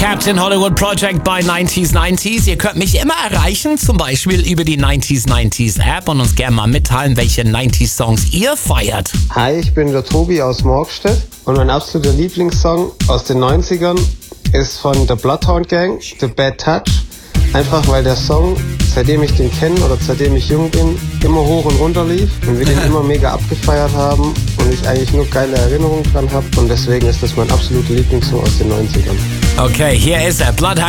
Captain Hollywood Project bei 90s. Ihr könnt mich immer erreichen, zum Beispiel über die 90s App und uns gerne mal mitteilen, welche 90s Songs ihr feiert. Hi, ich bin der Tobi aus Morgstedt und mein absoluter Lieblingssong aus den 90ern ist von der Bloodhound Gang, The Bad Touch. Einfach weil der Song, seitdem ich den kenne oder seitdem ich jung bin, immer hoch und runter lief und wir den immer mega abgefeiert haben und ich eigentlich nur geile Erinnerungen dran habe und deswegen ist das mein absoluter Lieblingssong aus den 90ern. Okay, hier ist er, Bloodhound